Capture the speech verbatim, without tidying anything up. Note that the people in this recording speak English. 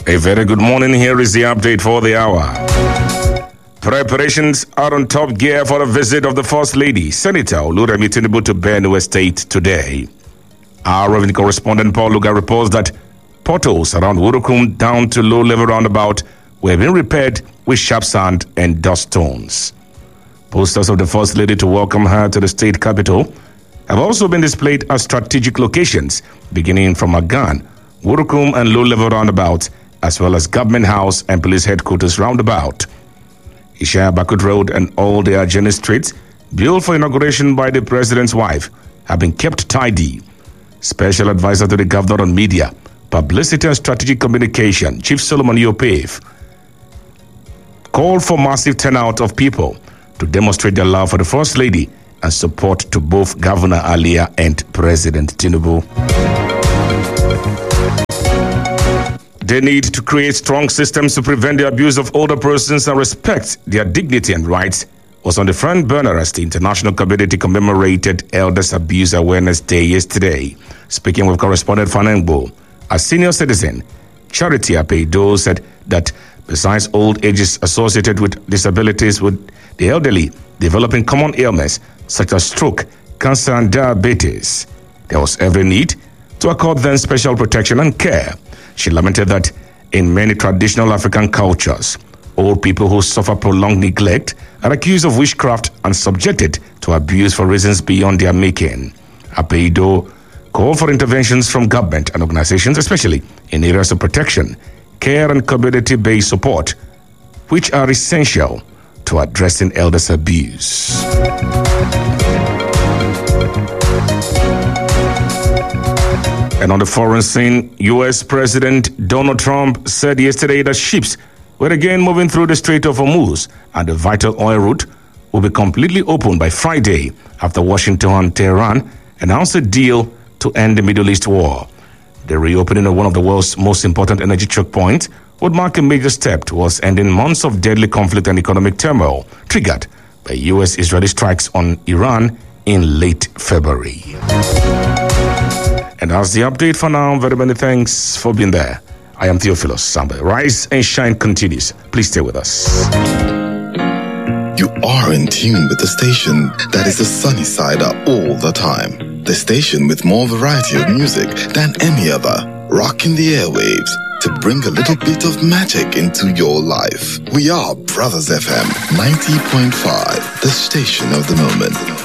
A very good morning. Here is the update for the hour. Preparations are on top gear for a visit of the First Lady, Senator Oluremi Tinubu, to Benue State today. Our revenue correspondent Paul Luga reports that potholes around Wurukum down to low-level roundabout were being repaired with sharp sand and dust stones. Posters of the First Lady to welcome her to the state capital have also been displayed at strategic locations, beginning from Agan, Wurukum and low-level roundabout, as well as Government House and Police Headquarters roundabout. Ishaya Bakut Road and all the adjacent streets, built for inauguration by the president's wife, have been kept tidy. Special advisor to the governor on media, publicity and strategic communication, Chief Solomon Yopave, called for massive turnout of people to demonstrate their love for the First Lady and support to both Governor Alia and President Tinubu. They need to create strong systems to prevent the abuse of older persons and respect their dignity and rights was on the front burner as the international community commemorated Elders Abuse Awareness Day yesterday. Speaking with correspondent Fanengbo, a senior citizen, Charity Apeido, said that besides old ages associated with disabilities, with the elderly developing common ailments such as stroke, cancer, and diabetes, there was every need to accord them special protection and care. She lamented that in many traditional African cultures, old people who suffer prolonged neglect are accused of witchcraft and subjected to abuse for reasons beyond their making. Apeido called for interventions from government and organizations, especially in areas of protection, care, and community-based support, which are essential to addressing elders' abuse. And on the foreign scene, U S President Donald Trump said yesterday that ships were again moving through the Strait of Hormuz and the vital oil route will be completely open by Friday after Washington and Tehran announced a deal to end the Middle East war. The reopening of one of the world's most important energy choke points would mark a major step towards ending months of deadly conflict and economic turmoil triggered by U S-Israeli strikes on Iran in late February. And that's the update for now. Very many thanks for being there. I am Theophilus Sambe. Rise and shine continues. Please stay with us. You are in tune with the station that is the sunny side up all the time. The station with more variety of music than any other. Rocking the airwaves to bring a little bit of magic into your life. We are Brothers F M ninety point five, the station of the moment.